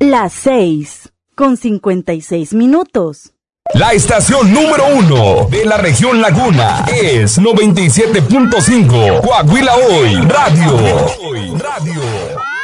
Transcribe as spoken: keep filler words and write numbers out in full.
Las seis, con cincuenta y seis minutos. La estación número uno de la región Laguna es noventa y siete punto cinco Coahuila Hoy Radio. Radio.